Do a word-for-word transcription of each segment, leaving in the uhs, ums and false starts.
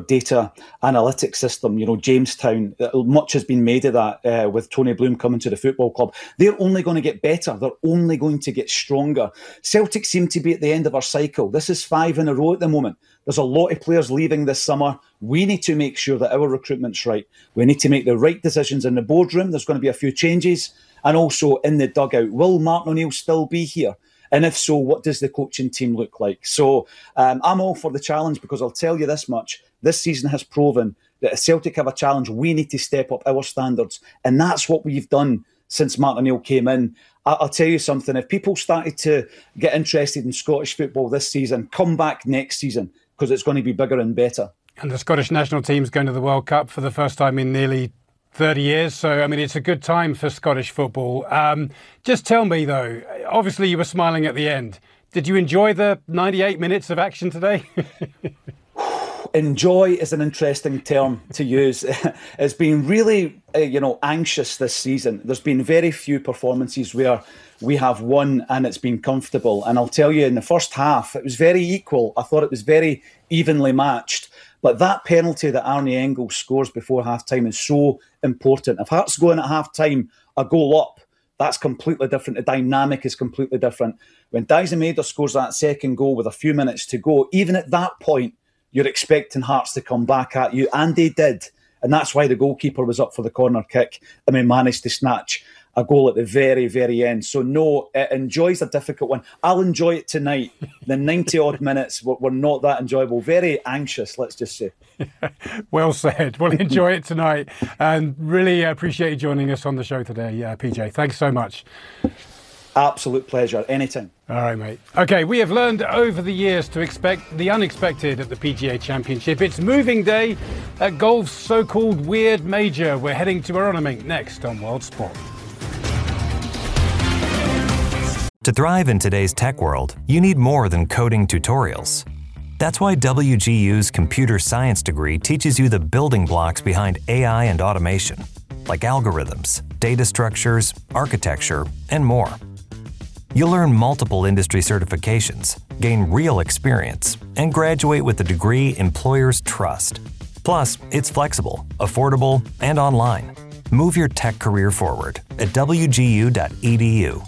data analytics system, you know, Jamestown, much has been made of that uh, with Tony Bloom coming to the football club. They're only going to get better. They're only going to get stronger. Celtic seem to be at the end of our cycle. This is five in a row at the moment. There's a lot of players leaving this summer. We need to make sure that our recruitment's right. We need to make the right decisions in the boardroom. There's going to be a few changes. And also in the dugout. Will Martin O'Neill still be here? And if so, what does the coaching team look like? So um, I'm all for the challenge, because I'll tell you this much. This season has proven that if Celtic have a challenge, we need to step up our standards. And that's what we've done since Martin O'Neill came in. I'll tell you something. If people started to get interested in Scottish football this season, come back next season, because it's going to be bigger and better. And the Scottish national team's going to the World Cup for the first time in nearly thirty years. So, I mean, it's a good time for Scottish football. Um, just tell me, though, obviously you were smiling at the end. Did you enjoy the ninety-eight minutes of action today? Enjoy is an interesting term to use. It's been really, uh, you know, anxious this season. There's been very few performances where we have won and it's been comfortable. And I'll tell you, in the first half, it was very equal. I thought it was very evenly matched. But that penalty that Arnie Engels scores before half-time is so important. If Hearts go in at half-time a goal up, that's completely different. The dynamic is completely different. When Dyson Maeder scores that second goal with a few minutes to go, even at that point, you're expecting Hearts to come back at you, and they did. And that's why the goalkeeper was up for the corner kick and we managed to snatch a goal at the very, very end. So no, it enjoys a difficult one. I'll enjoy it tonight. The ninety-odd minutes were, were not that enjoyable. Very anxious, let's just say. Well said. Well, enjoy it tonight. And really appreciate you joining us on the show today, uh, P J. Thanks so much. Absolute pleasure. Anytime. All right, mate. OK, we have learned over the years to expect the unexpected at the P G A Championship. It's moving day at golf's so-called weird major. We're heading to Aronimink next on World Sport. To thrive in today's tech world, you need more than coding tutorials. That's why W G U's computer science degree teaches you the building blocks behind A I and automation, like algorithms, data structures, architecture, and more. You'll earn multiple industry certifications, gain real experience, and graduate with a degree employers trust. Plus, it's flexible, affordable, and online. Move your tech career forward at w g u dot e d u.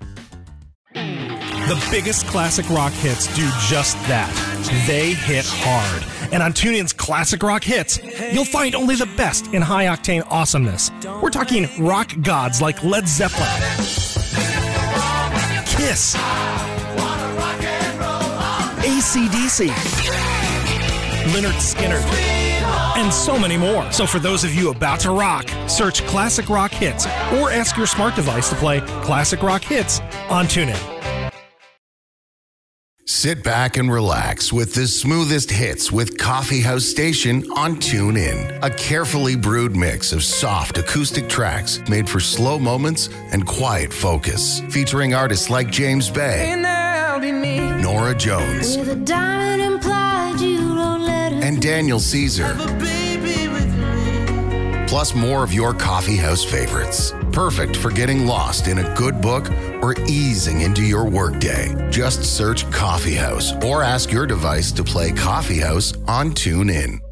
The biggest classic rock hits do just that. They hit hard. And on TuneIn's Classic Rock Hits, you'll find only the best in high-octane awesomeness. We're talking rock gods like Led Zeppelin, Kiss, A C D C, Lynyrd Skynyrd, and so many more. So for those of you about to rock, search Classic Rock Hits or ask your smart device to play Classic Rock Hits on TuneIn. Sit back and relax with the smoothest hits with Coffee House Station on TuneIn. A carefully brewed mix of soft acoustic tracks made for slow moments and quiet focus. Featuring artists like James Bay, Nora Jones, and Daniel Caesar. Plus more of your coffee house favorites. Perfect for getting lost in a good book or easing into your workday. Just search Coffee House or ask your device to play Coffee House on TuneIn.